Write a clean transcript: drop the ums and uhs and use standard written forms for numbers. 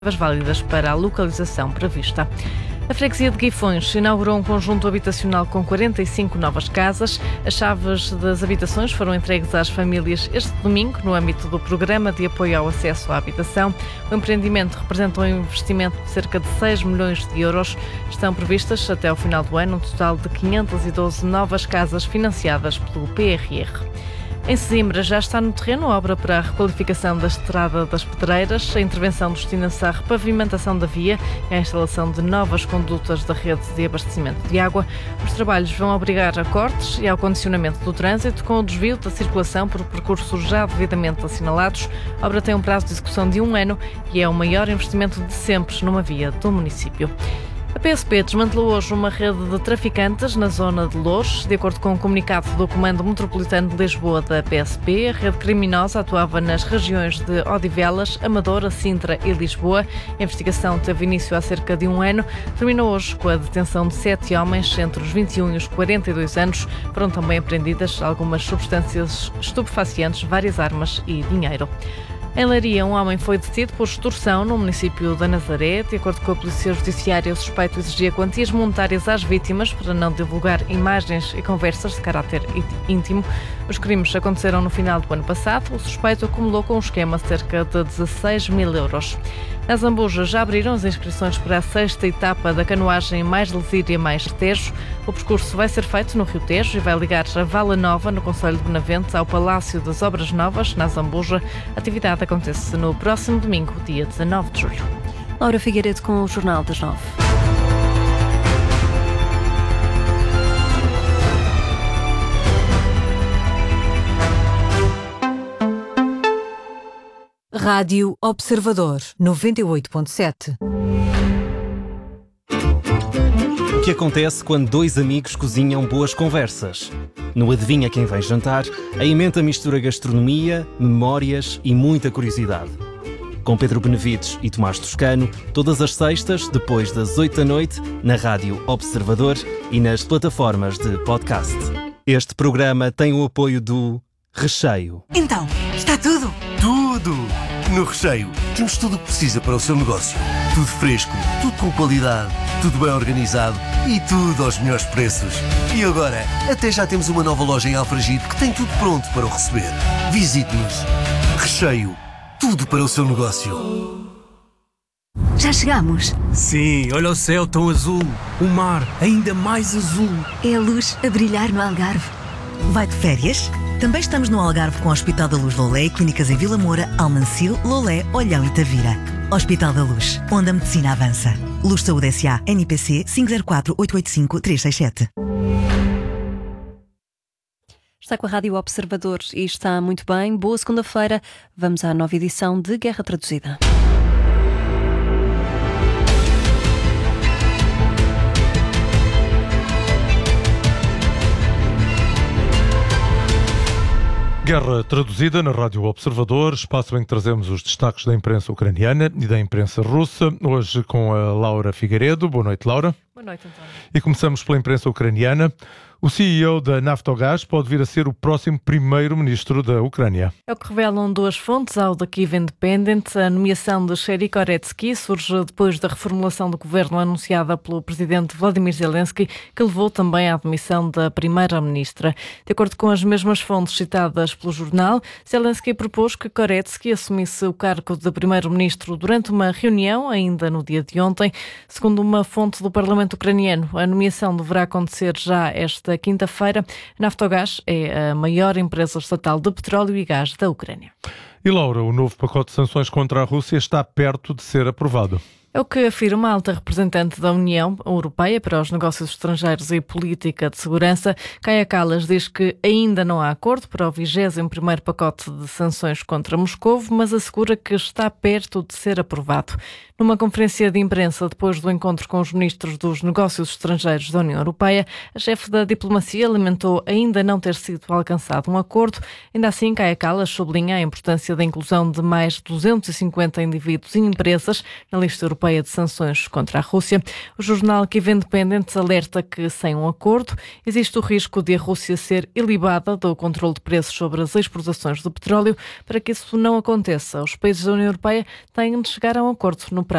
válidas para a localização prevista. A freguesia de Guifões inaugurou um conjunto habitacional com 45 novas casas. As chaves das habitações foram entregues às famílias este domingo, no âmbito do Programa de Apoio ao Acesso à Habitação. O empreendimento representa um investimento de cerca de 6 milhões de euros. Estão previstas, até ao final do ano, um total de 512 novas casas financiadas pelo PRR. Em Sesimbra já está no terreno a obra para a requalificação da Estrada das Pedreiras. A intervenção destina-se à repavimentação da via e à instalação de novas condutas da rede de abastecimento de água. Os trabalhos vão obrigar a cortes e ao condicionamento do trânsito, com o desvio da circulação por percursos já devidamente assinalados. A obra tem um prazo de execução de 1 ano e é o maior investimento de sempre numa via do município. A PSP desmantelou hoje uma rede de traficantes na zona de Loures. De acordo com o comunicado do Comando Metropolitano de Lisboa da PSP, a rede criminosa atuava nas regiões de Odivelas, Amadora, Sintra e Lisboa. A investigação teve início há cerca de 1 ano. Terminou hoje com a detenção de 7 homens entre os 21 e os 42 anos. Foram também apreendidas algumas substâncias estupefacientes, várias armas e dinheiro. Em Leiria, um homem foi detido por extorsão no município da Nazaré. De acordo com a Polícia Judiciária, o suspeito exigia quantias monetárias às vítimas para não divulgar imagens e conversas de caráter íntimo. Os crimes aconteceram no final do ano passado. O suspeito acumulou com um esquema cerca de 16 mil euros. Na Zambuja já abriram as inscrições para a 6ª etapa da canoagem Mais Lesíria Mais Tejo. O percurso vai ser feito no Rio Tejo e vai ligar a Vala Nova, no concelho de Benavente, ao Palácio das Obras Novas, na Zambuja. A atividade acontece no próximo domingo, dia 19 de julho. Laura Figueiredo com o Jornal das 9. Rádio Observador 98.7. O que acontece quando 2 amigos cozinham boas conversas? No Adivinha Quem Vem Jantar, a emenda mistura gastronomia, memórias e muita curiosidade. Com Pedro Benevides e Tomás Toscano, todas as sextas, depois das 8 da noite, na Rádio Observador e nas plataformas de podcast. Este programa tem o apoio do Recheio. Então, está tudo? Tudo! No Recheio temos tudo o que precisa para o seu negócio. Tudo fresco, tudo com qualidade, tudo bem organizado e tudo aos melhores preços. E agora, até já temos uma nova loja em Alfragide que tem tudo pronto para o receber. Visite-nos. Recheio, tudo para o seu negócio. Já chegamos. Sim, olha o céu tão azul, o mar ainda mais azul. É a luz a brilhar no Algarve. Vai de férias? Também estamos no Algarve com o Hospital da Luz Lolé e clínicas em Vila Moura, Almancil, Lolé, Olhão e Tavira. Hospital da Luz, onde a medicina avança. Luz Saúde S.A. NPC 504-885-367. Está com a Rádio Observador e está muito bem. Boa segunda-feira. Vamos à nova edição de Guerra Traduzida. Guerra Traduzida na Rádio Observador, espaço em que trazemos os destaques da imprensa ucraniana e da imprensa russa, hoje com a Laura Figueiredo. Boa noite, Laura. Boa noite, António. E começamos pela imprensa ucraniana. O CEO da Naftogaz pode vir a ser o próximo primeiro-ministro da Ucrânia. É o que revelam 2 fontes ao The Kyiv Independent. A nomeação de Serhiy Koretsky surge depois da reformulação do governo anunciada pelo presidente Vladimir Zelensky, que levou também à demissão da primeira-ministra. De acordo com as mesmas fontes citadas pelo jornal, Zelensky propôs que Koretsky assumisse o cargo de primeiro-ministro durante uma reunião ainda no dia de ontem. Segundo uma fonte do Parlamento ucraniano, a nomeação deverá acontecer já esta quinta-feira. A Naftogaz é a maior empresa estatal de petróleo e gás da Ucrânia. E Laura, o novo pacote de sanções contra a Rússia está perto de ser aprovado. É o que afirma a alta representante da União Europeia para os Negócios Estrangeiros e Política de Segurança. Kaja Kallas diz que ainda não há acordo para o 21º pacote de sanções contra Moscovo, mas assegura que está perto de ser aprovado. Numa conferência de imprensa depois do encontro com os ministros dos Negócios Estrangeiros da União Europeia, a chefe da diplomacia lamentou ainda não ter sido alcançado um acordo. Ainda assim, Kaja Kallas sublinha a importância da inclusão de mais 250 indivíduos e empresas na lista europeia Europeia de sanções contra a Rússia. O jornal Kiev Independent alerta que, sem um acordo, existe o risco de a Rússia ser ilibada do controle de preços sobre as exportações do petróleo. Para que isso não aconteça, os países da União Europeia têm de chegar a um acordo no prazo